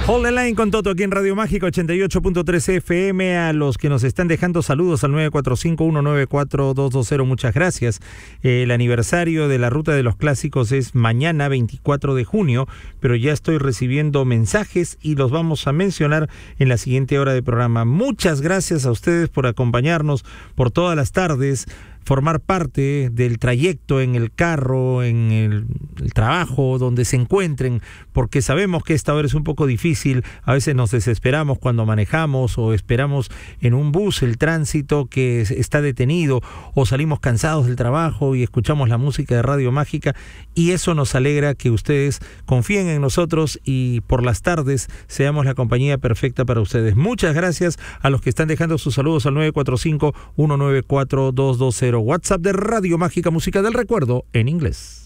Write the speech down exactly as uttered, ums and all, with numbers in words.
Hold the Line con Toto aquí en Radio Mágica ochenta y ocho punto tres F M. A los que nos están dejando saludos al nueve cuatro cinco, uno nueve cuatro, dos dos cero, muchas gracias. El aniversario de la Ruta de los Clásicos es mañana veinticuatro de junio, pero ya estoy recibiendo mensajes y los vamos a mencionar en la siguiente hora de programa. Muchas gracias a ustedes por acompañarnos por todas las tardes, formar parte del trayecto en el carro, en el, el trabajo, donde se encuentren, porque sabemos que esta hora es un poco difícil. A veces nos desesperamos cuando manejamos o esperamos en un bus el tránsito que está detenido, o salimos cansados del trabajo y escuchamos la música de Radio Mágica, y eso nos alegra que ustedes confíen en nosotros y por las tardes seamos la compañía perfecta para ustedes. Muchas gracias a los que están dejando sus saludos al nueve cuatro cinco, uno nueve cuatro, dos dos cero. WhatsApp de Radio Mágica, música del recuerdo en inglés.